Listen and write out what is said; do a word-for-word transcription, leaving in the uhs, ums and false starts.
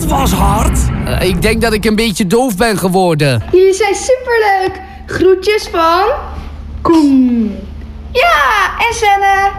was hard. Uh, ik denk dat ik een beetje doof ben geworden. Jullie zijn superleuk. Groetjes van...